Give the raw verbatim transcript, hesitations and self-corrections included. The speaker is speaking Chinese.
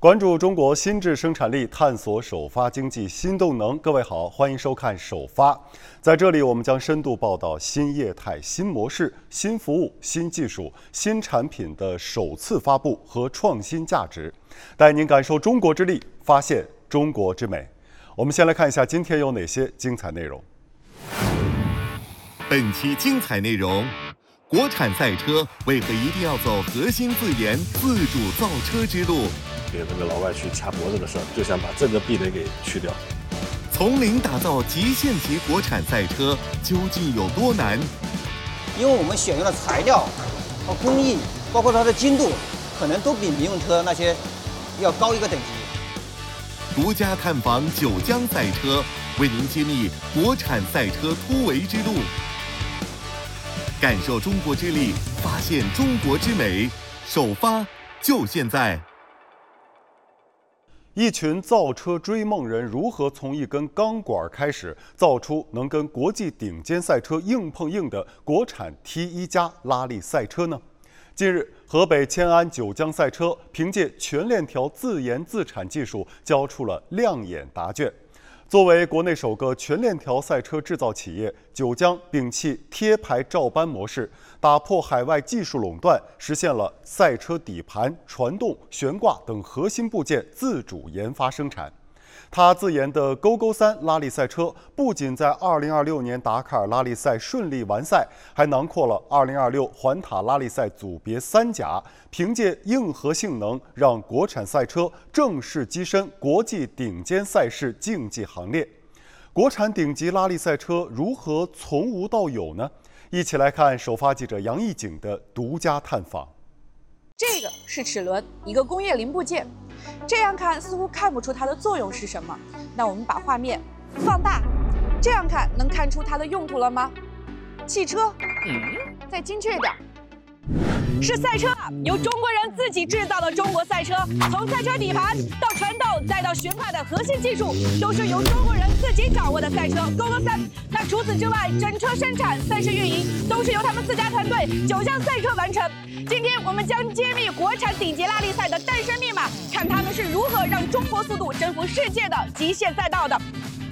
关注中国新质生产力，探索首发经济新动能。各位好，欢迎收看首发。在这里，我们将深度报道新业态、新模式、新服务、新技术、新产品的首次发布和创新价值，带您感受中国之力，发现中国之美。我们先来看一下今天有哪些精彩内容。 本期精彩内容：国产赛车为何一定要走核心自研、自主造车之路？ 给那个老外去掐脖子的事儿，就想把这个壁垒给去掉。 从零打造极限级国产赛车究竟有多难？ 因为我们选用的材料和工艺，包括它的精度，可能都比民用车那些要高一个等级。 独家探访九江赛车，为您揭秘国产赛车突围之路，感受中国之力，发现中国之美。首发就现在！ 一群造车追梦人如何从一根钢管开始，造出能跟国际顶尖赛车硬碰硬的国产 T 一 加拉力赛车呢？近日，河北迁安九江赛车凭借全链条自研自产技术，交出了亮眼答卷。作为国内首个全链条赛车制造企业，九江摒弃贴牌照搬模式，打破海外技术垄断，实现了赛车底盘、传动、悬挂等核心部件自主研发生产。他自研的勾勾三拉力赛车不仅在二零二六年达喀尔拉力赛顺利完赛，还囊括了二零二六环塔拉力赛组别三甲，凭借硬核性能，让国产赛车正式跻身国际顶尖赛事竞技行列。国产顶级拉力赛车如何从无到有呢？一起来看首发记者杨艺景的独家探访。 这个是齿轮，一个工业零部件。这样看似乎看不出它的作用是什么，那我们把画面放大，这样看能看出它的用途了吗？汽车，嗯，再精确点，是赛车，由中国人自己制造的中国赛车，从赛车底盘到传动再到悬挂的核心技术，都是由中国人自己掌握的赛车勾勾三。那除此之外，整车生产、赛事运营都是由他们自家团队九江赛车完成。今天我们将揭秘国产顶级拉力赛的诞生密码，看他们是如何让中国速度征服世界的极限赛道的。